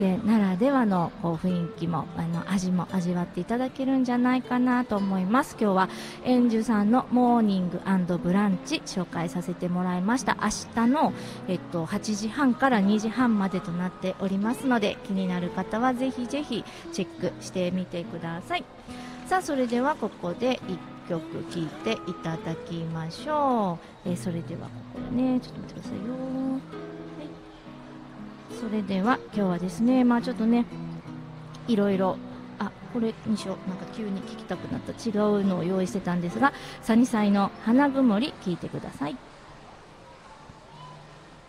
でならではのこう雰囲気も味も味わっていただけるんじゃないかなと思います。今日は円珠さんのモーニング&ブランチ紹介させてもらいました。明日の、8時半から2時半までとなっておりますので、気になる方はぜひぜひチェックしてみてください。さあそれではここで1曲聴いていただきましょう。それではここでね、ちょっと待ってくださいよ。それでは今日はですね、ちょっとねいろいろこれにしよう、なんか急に聞きたくなった違うのを用意してたんですが、サニサイの花曇り聞いてください。